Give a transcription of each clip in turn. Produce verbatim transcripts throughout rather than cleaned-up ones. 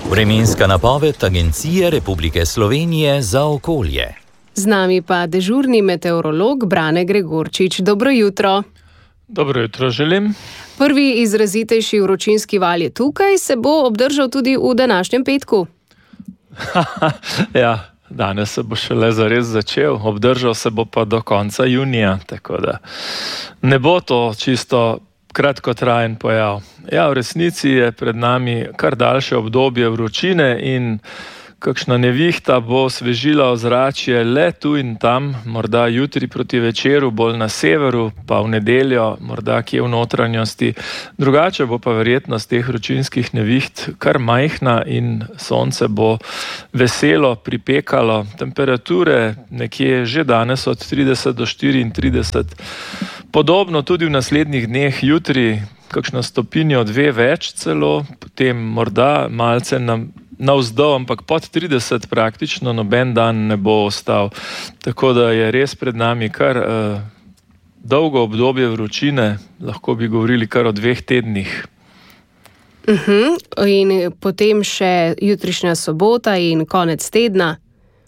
Vremenska napoved Agencije Republike Slovenije za okolje. Z nami pa dežurni meteorolog Brane Gregorčič. Dobro jutro. Dobro jutro želim. Prvi izrazitejši vročinski val je tukaj, se bo obdržal tudi v današnjem petku? Ja, danes se bo šele zares začel, obdržal se bo pa do konca junija, tako da ne bo to čisto kratkotrajen pojav. Ja, v resnici je pred nami kar daljše obdobje vročine in kakšna nevihta bo osvežila ozračje le tu in tam, morda jutri proti večeru, bolj na severu, pa v nedeljo, morda kje v notranjosti. Drugače bo pa verjetnost teh vročinskih neviht kar majhna in sonce bo veselo pripekalo. Temperature nekje že danes od trideset do štiriintrideset. Podobno tudi v naslednjih dneh, jutri kakšna stopinjo dve več celo, potem morda malce nam navzdol, ampak pod trideset praktično noben dan ne bo ostal. Tako da je res pred nami kar uh, dolgo obdobje vročine, lahko bi govorili kar o dveh tednih. Uh-huh. In potem še jutrišnja sobota in konec tedna.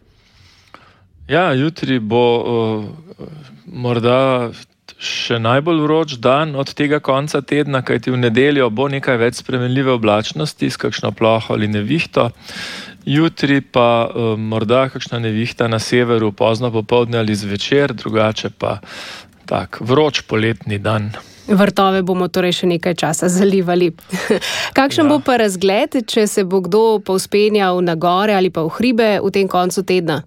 Ja, jutri bo uh, morda še najbolj vroč dan od tega konca tedna, kajti v nedeljo bo nekaj več spremenljive oblačnosti s kakšno ploho ali nevihto. Jutri pa uh, morda kakšna nevihta na severu, pozno popoldne ali zvečer, drugače pa tak vroč poletni dan. Vrtove bomo torej še nekaj časa zalivali. Kakšen ja. bo pa razgled, če se bo kdo povzpenjal na gore ali pa v hribe v tem koncu tedna?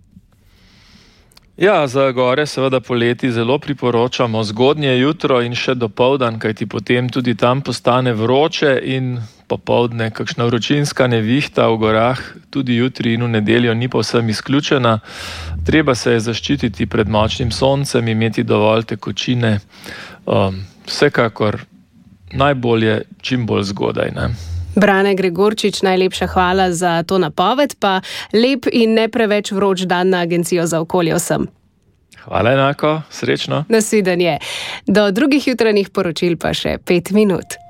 Ja, za gore seveda poleti zelo priporočamo zgodnje jutro in še dopoldan, kajti potem tudi tam postane vroče in popoldne kakšna vročinska nevihta v gorah, tudi jutri in v nedeljo ni povsem izključena. Treba se je zaščititi pred močnim soncem, imeti dovolj tekočine. Um, vsekakor najbolje čim bolj zgodaj, ne? Brane Gregorčič, najlepša hvala za to napoved, pa lep in ne preveč vroč dan na Agencijo za okolje vsem. Hvala enako, srečno. Nasvidenje. Do drugih jutranjih poročil pa še pet minut.